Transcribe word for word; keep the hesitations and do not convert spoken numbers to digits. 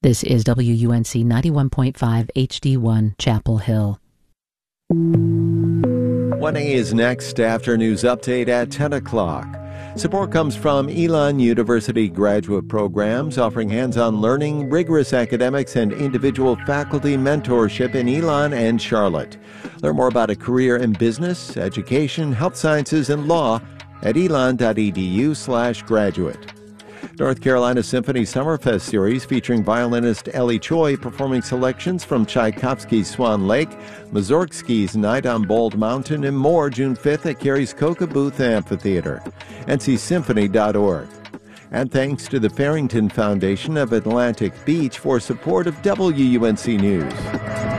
This is W U N C ninety-one point five H D one, Chapel Hill. one A is next after news update at ten o'clock. Support comes from Elon University graduate programs offering hands-on learning, rigorous academics, and individual faculty mentorship in Elon and Charlotte. Learn more about a career in business, education, health sciences, and law at elon.edu slash graduate. North Carolina Symphony Summerfest series featuring violinist Ellie Choi performing selections from Tchaikovsky's Swan Lake, Mussorgsky's Night on Bald Mountain, and more June fifth at Cary's Coca-Booth Amphitheater. N C symphony dot org. And thanks to the Farrington Foundation of Atlantic Beach for support of W U N C News.